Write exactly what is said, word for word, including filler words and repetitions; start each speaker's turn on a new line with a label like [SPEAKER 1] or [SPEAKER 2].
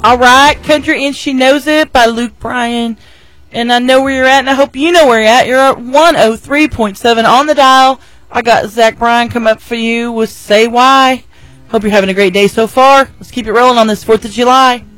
[SPEAKER 1] All right, Country and She Knows It by Luke Bryan. And I know where you're at, and I hope you know where you're at. You're at one oh three point seven on the dial. I got Zach Bryan come up for you with Say Why. Hope you're having a great day so far. Let's keep it rolling on this fourth of July.